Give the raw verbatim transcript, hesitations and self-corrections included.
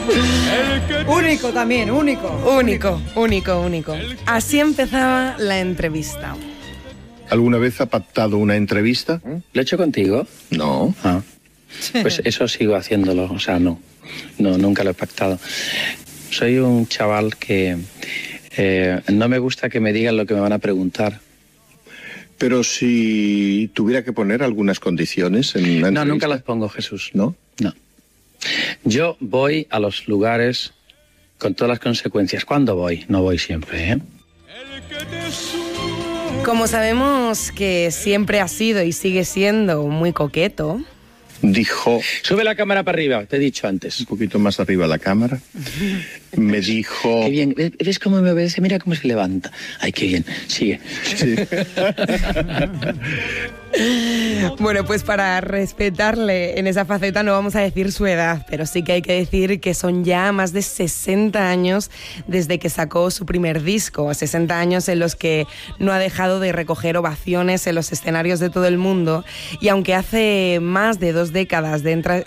Único también, único. Único, único, único. Así empezaba la entrevista. ¿Alguna vez ha pactado una entrevista? ¿Lo he hecho contigo? No. Ah. Pues eso sigo haciéndolo, o sea, no. No, nunca lo he pactado. Soy un chaval que eh, no me gusta que me digan lo que me van a preguntar. Pero si tuviera que poner algunas condiciones en una entrevista... No, nunca las pongo, Jesús. ¿No? No. Yo voy a los lugares con todas las consecuencias. ¿Cuándo voy? No voy siempre, ¿eh? Como sabemos que siempre ha sido y sigue siendo muy coqueto... Dijo... Sube la cámara para arriba, te he dicho antes. Un poquito más arriba la cámara. Me dijo... Qué bien, ¿ves cómo me obedece? Mira cómo se levanta. Ay, qué bien, sigue. Sí. Bueno, pues para respetarle en esa faceta no vamos a decir su edad, pero sí que hay que decir que son ya más de sesenta años desde que sacó su primer disco, sesenta años en los que no ha dejado de recoger ovaciones en los escenarios de todo el mundo, y aunque hace más de dos décadas de, entra-